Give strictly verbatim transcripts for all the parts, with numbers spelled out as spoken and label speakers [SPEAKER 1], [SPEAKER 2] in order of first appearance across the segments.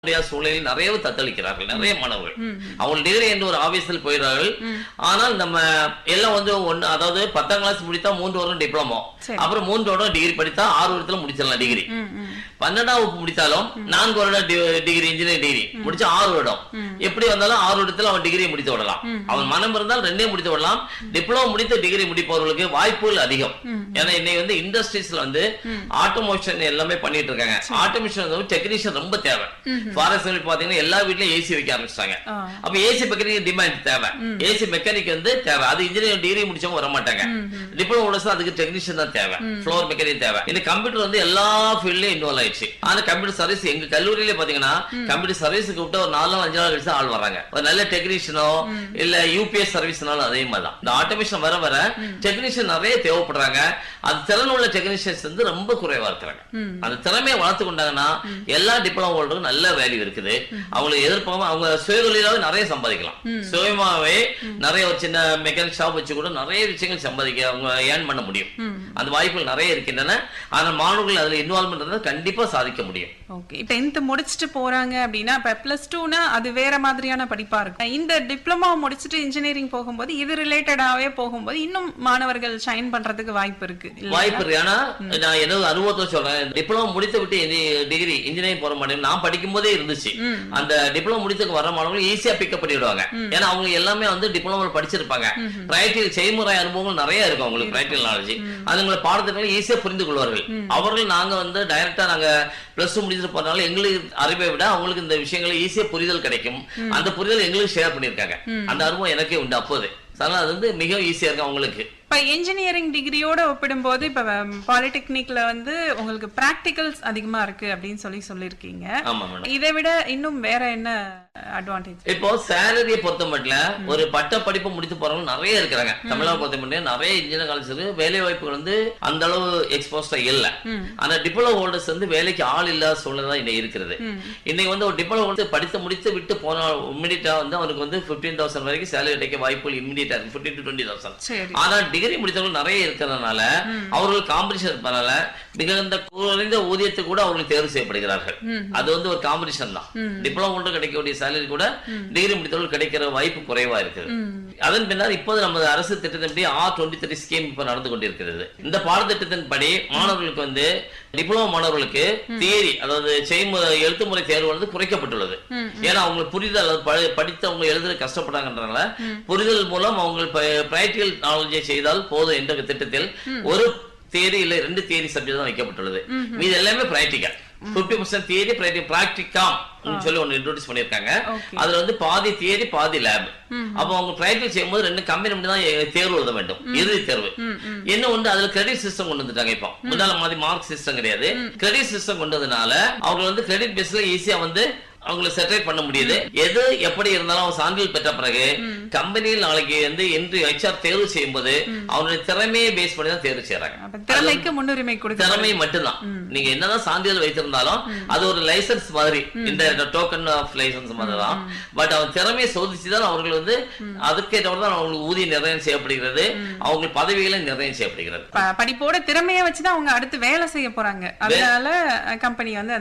[SPEAKER 1] சூழலில் நிறைய தத்தளிக்கிறார்கள் நிறைய மாணவர்கள் அவங்க டிகிரி என்று ஒரு ஆபீஸில் போயிடுறார்கள். ஆனால் நம்ம எல்லாம் வந்து ஒன்னு அதாவது பத்தாம் கிளாஸ் முடித்தா மூன்று வருடம் டிப்ளமோ, அப்புறம் மூன்று வருடம் டிகிரி படித்தா ஆறு வருடத்துல முடிச்சிடலாம் டிகிரி. பன்னெண்டாம் வகுப்பு முடித்தாலும் நான்கு வருடம் டிகிரி இன்ஜினியரிங் டிகிரி முடிச்சா ஆறு வருடம் எப்படி வந்தாலும் ஆறு வருடத்துல அவன் டிகிரி முடித்து விடலாம். அவன் மனம் இருந்தால் ரெண்டே முடித்து விடலாம். டிப்ளமோ முடித்த டிகிரி முடிப்பவர்களுக்கு வாய்ப்புகள் அதிகம். ஏன்னா இன்னைக்கு வந்து இண்டஸ்ட்ரீஸ்ல வந்து ஆட்டோமோஷன் எல்லாமே பண்ணிட்டு இருக்காங்க. ஆட்டோமேஷன் வந்து டெக்னீஷியன் ரொம்ப தேவை. ஃபார் எக்ஸாம்பிள் பாத்தீங்கன்னா எல்லா வீட்லயும் ஏசி வைக்க ஆரம்பிச்சிட்டாங்க. அப்ப ஏசி மெக்கானிக் டிமாண்ட் தேவை. ஏசி மெக்கானிக் வந்து தேவை. அது இன்ஜினியரிங் டிகிரி முடிச்சவங்க வர மாட்டாங்க. டிப்ளமோ முடிச்சா அதுக்கு டெக்னீஷியன் தான் தேவை. ஃப்ளோர் மெக்கானிக் தேவை. இந்த கம்ப்யூட்டர் வந்து எல்லா ஃபீல்ட்லயும் இன்வால்வ் ஆயிடுச்சு. ஆனா கம்ப்யூட்டர் சர்வீஸ் எங்க கல்லூரியிலே பாத்தீங்கன்னா கம்ப்யூட்டர் சர்வீஸ்க்கு விட்டு ஒரு நாலு நாள் அஞ்சு நாள் கழிச்சு ஆள் வராங்க. ஒரு நல்ல டெக்னீஷியனோ இல்ல யூபிஎஸ் சர்வீஸ்னாலும் அதே மாதிரி தான். இந்த ஆட்டோமேஷன் வர வர டெக்னீஷியன் நிறைய தேவைப்படுறாங்க. அது திறன் உள்ள டெக்னீஷியன்ஸ் வந்து ரொம்ப குறைவா இருக்கிறாங்க. அந்த திறமையை வளர்த்து கொண்டாங்கன்னா எல்லா டிப்ளமோ ஹோல்டருக்கும் நல்ல வேல்யூ இருக்குது. அவங்களுக்கு எதிர்ப்பாம அவங்க சுயதொழிலாவே நிறைய சம்பாதிக்கலாம். சுயமாவே நிறைய ஒரு சின்ன மெக்கானிக் ஷாப் வச்சு கூட நிறைய விஷயங்கள் சம்பாதிக்க அவங்க ஏர்ன் பண்ண முடியும். அந்த வாய்ப்புகள் நிறைய இருக்கின்றன. ஆனால் மாணவர்கள் அதுல இன்வால்வ்மெண்ட் இருந்தால் கண்டிப்பா சாதிக்க முடியும்.
[SPEAKER 2] ஓகே, டென்த் முடிச்சுட்டு போறாங்க அப்படின்னா இப்ப பிளஸ் டூனா அது வேற மாதிரியான படிப்பா இருக்கும். இந்த டிப்ளமோ முடிச்சுட்டு இன்ஜினியரிங் போகும்போது இது ரிலேட்டடாவே போகும்போது இன்னும் மாணவர்கள் ஷைன் பண்றதுக்கு வாய்ப்பு இருக்கு.
[SPEAKER 1] வாய்ப்பு இருக்கு. ஆனா நான் என்னோட அனுபவத்தை சொல்றேன். டிப்ளமோ முடித்து விட்டு டிகிரி இன்ஜினியரிங் போற மாட்டேன் நான் படிக்கும் போதே இருந்துச்சு. அந்த டிப்ளமோ முடித்துக்கு வர மாணவர்கள் ஈஸியா பிக்கப் பண்ணிடுவாங்க. ஏன்னா அவங்க எல்லாமே வந்து டிப்ளமோ படிச்சிருப்பாங்க. பிராக்டிகல் செய்முறை அனுபவங்கள் நிறைய இருக்கும். அவங்களுக்கு பிராக்டிகல் நாலேஜ் அதுங்களை பாடத்திட்டங்களை ஈஸியா புரிந்து கொள்வார்கள். அவர்கள் நாங்க வந்து டைரக்டா நாங்க பிளஸ் டூ முடிச்சுட்டு போறதுனால எங்களுக்கு அறிவை விட அவங்களுக்கு இந்த விஷயங்களை ஈஸியா புரிதல் கிடைக்கும். அந்த புரிதல் எங்களுக்கு ஷேர் பண்ணிருக்காங்க. அந்த அனுபவம் எனக்கே உண்டு அப்போது. அது வந்து மிக ஈஸியா இருக்கும் அவங்களுக்கு.
[SPEAKER 2] இப்ப இன்ஜினியரிங் டிகிரியோட ஒப்பிடும்போது இப்ப பாலிடெக்னிக்ல வந்து உங்களுக்கு பிராக்டிகல்ஸ் அதிகமா இருக்கு அப்படின்னு சொல்லி சொல்லிருக்கீங்க. இதை விட இன்னும் வேற என்ன அட்வான்டேஜ்?
[SPEAKER 1] இப்போ சேலரியை பொறுத்த மட்டும் ஒரு பட்ட படிப்பு முடித்து போறவங்க நிறைய இருக்கிறாங்க. தமிழக பொறுத்த மட்டும் நிறைய இன்ஜினியரிங் காலேஜ் வேலை வாய்ப்புகள் வந்து அந்த அளவு எக்ஸ்போஸ்டா இல்ல. ஆனா டிப்ளமோ ஹோல்டர்ஸ் வந்து வேலைக்கு ஆள் இல்லாத சூழ்நிலை தான் இன்னைக்கு இருக்கிறது. இன்னைக்கு வந்து ஒரு டிப்ளமோ ஹோல்டர் படித்து முடித்து விட்டு போனா இமிடியட்டா வந்து அவனுக்கு வந்து பிப்டீன் தௌசண்ட் வரைக்கும் சேலரி கிடைக்க வாய்ப்புகள் இமிடியட்டா இருக்கு. Fifteen to twenty thousand. ஆனா டிகிரி முடித்தவர்கள் நிறைய இருக்கிறதுனால அவர்கள் காம்படிஷன் இருப்பதனால மிகுந்த குறைந்த ஊதியத்தை கூட அவர்கள் தேர்வு செய்யப்படுகிறார்கள். அது வந்து ஒரு காம்படிஷன் தான். டிப்ளமோ ஹோல்டர் கிடைக்கக்கூடிய சேலரி கூட டிகிரி முடித்தவர்கள் கிடைக்கிற வாய்ப்பு குறைவா இருக்குது. அதன் பின்னர் இப்போது நமது அரசு திட்டத்தின்படி ஆர் டுவெண்ட்டி த்ரீ ஸ்கீம் இப்ப நடந்து கொண்டிருக்கிறது. இந்த பாடத்திட்டத்தின்படி மாணவர்களுக்கு வந்து டிப்ளமோ மாணவர்களுக்கு தியரி அதாவது செய்முறை எழுத்துமுறை தேர்வு வந்து குறைக்கப்பட்டுள்ளது. ஏன்னா அவங்களுக்கு புரிதல் படித்து அவங்க எழுத கஷ்டப்பட்டாங்கன்றனால புரிதல் மூலம் அவங்க பிராக்டிகல் நாலேஜை செய்தால் போதும் என்ற திட்டத்தில் ஒரு தியரி இல்ல ரெண்டு தியரி சப்ஜெக்ட் தான் வைக்கப்பட்டுள்ளது. இது எல்லாமே பிராக்டிகல். பிப்டி பர்சன்ட் தியரி பிராக்டிகம் சொல்லி ஒன்னு இன்ட்ரோடியூஸ் பண்ணிருக்காங்க. அதுல வந்து பாதி தியரி பாதி லேப். அப்ப அவங்க பிராக்டிகல் செய்யும்போது ரெண்டு கம்பெனி தான் தேர்வு எழுத வேண்டும், இறுதி தேர்வு. என்ன ஒன்று அதுல கிரெடிட் சிஸ்டம் கொண்டு வந்துட்டாங்க. இப்போ முன்னால மாதிரி மார்க் சிஸ்டம் கிடையாது. கிரெடிட் சிஸ்டம் கொண்டதுனால அவங்க வந்து கிரெடிட் பேஸ்ல ஈஸியா வந்து அவங்களை செட்டரேட் பண்ண முடியுது. எது எப்படி இருந்தாலும் அவங்க சான்றிதழ் பெற்ற பிறகு கம்பெனியில் நாளைக்கு வந்து என்று ஹெச்ஆர் தேர்வு செய்யும் போது அவங்களுடைய திறமையை பேஸ் பண்ணி தான் தேர்வு செய்யறாங்க.
[SPEAKER 2] திறமைக்கு முன்னுரிமை கொடுக்க
[SPEAKER 1] திறமை மட்டும்தான். நீங்க என்னதான் சான்றிதழ் வைத்திருந்தாலும் அது ஒரு லைசன்ஸ் மாதிரி, இந்த டோக்கன் ஆஃப் லைசன்ஸ் மாதிரி தான். பட் அவங்க திறமையை சோதிச்சுதான் அவர்கள் வந்து அதுக்கேற்றவர் தான் அவங்களுக்கு ஊதியம் நிர்ணயம் செய்யப்படுகிறது, அவங்களுக்கு பதவிகளை நிர்ணயம் செய்யப்படுகிறது.
[SPEAKER 2] படிப்போட திறமையை வச்சுதான் அவங்க அடுத்து வேலை செய்ய போறாங்க. அதனால கம்பெனி வந்து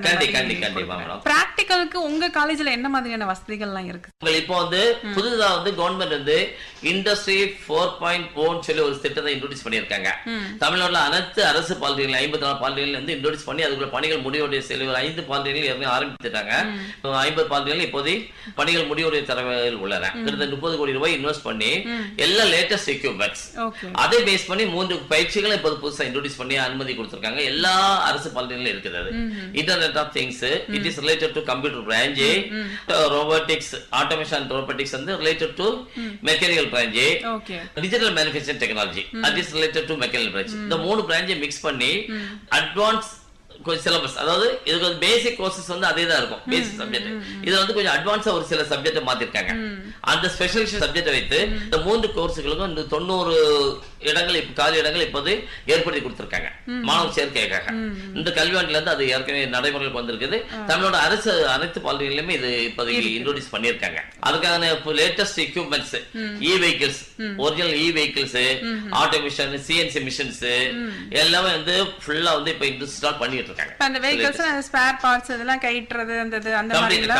[SPEAKER 2] பிராக்டிகலுக்கு உங்க காலேஜ்ல என்ன மாதிரியான வசதிகள் எல்லாம் இருக்கு?
[SPEAKER 1] இப்போ வந்து புதுதா வந்து கவர்மெண்ட் வந்து இண்டஸ்ட்ரி ஃபோர் பாயிண்ட் ஓ சொல்லி ஒரு திட்டத்தை இன்ட்ரோடியூஸ் பண்ணிருக்காங்க. தமிழ்நாட்டுல அனைத்து அரசு பாலிடெக்னிக் ஐம்பத்தி நாலு பாலிடெக்னிக் வந்து இன்ட்ரோடியூஸ் பண்ணி அதுக்குள்ள பணிகள் முடிவுடைய செலவு ஐந்து பாலிடெக்னிக் ஏற்கனவே ஆரம்பித்துட்டாங்க. ஐம்பது பாலிடெக்னிக் இப்போது பணிகள் முடிவுடைய தரவில் உள்ளன. கிட்டத்தட்ட முப்பது கோடி ரூபாய் இன்வெஸ்ட் பண்ணி எல்லா லேட்டஸ்ட் எக்யூப்மெண்ட்ஸ் அதை பேஸ் பண்ணி மூன்று பயிற்சிகளை இப்போது புதுசா இன்ட்ரோடியூஸ் பண்ணி அனுமதி கொடுத்திருக்காங்க. எல்லா அரசு பாலிடெக்னிக்ல இருக்குது. Internet of things, it is related to computer branch, uh, robotics, automation and robotics and related to mm. mechanical branch, okay. digital manufacturing technology mm. that is related to mechanical branch. இந்த மூணு branch mix பண்ணி advanced syllabus, அதாவது இதுக்கு வந்து பேசிக் courses வந்து அதே தான் இருக்கும், பேசிக் சப்ஜெக்ட். இதுல வந்து கொஞ்சம் அட்வான்ஸா ஒரு சில சப்ஜெக்ட் மாத்திருக்காங்க. அந்த ஸ்பெஷலைசேஷன் சப்ஜெக்ட் வைத்து இந்த மூன்று கோர்ஸுகளுக்கும் இந்த தொண்ணூறு இடங்கள் இப்ப காலி இடங்கள் இப்போது ஏற்படுத்தி கொடுத்திருக்காங்க மாணவர் சேர்க்கைக்காக. இந்த கல்வியாண்டுல இருந்து அது ஏற்கனவே நடைமுறைக்கு வந்திருக்குது. தமிழோட அரசு அனைத்து பாலிடெக்னிக்லயுமே இது இப்போதைக்கு இன்ட்ரோடியூஸ் பண்ணிருக்காங்க. அதுக்கான லேட்டஸ்ட் எக்யூப்மெண்ட்ஸ், இ வெஹிக்கிள்ஸ், ஒரிஜினல் இ வெஹிக்கிள்ஸ், ஆட்டோமேஷன், சிஎன்சி மிஷின்ஸ் எல்லாமே வந்து ஃபுல்லா வந்து இப்ப இன்ஸ்டால் பண்ணிட்டு இருக்காங்க.
[SPEAKER 2] இப்ப அந்த வெஹிக்கிள்ஸ் ஸ்பேர் பார்ட்ஸ் இதெல்லாம் கைட்டுறது அந்த இது அந்த
[SPEAKER 1] Complete-
[SPEAKER 2] மாதிரி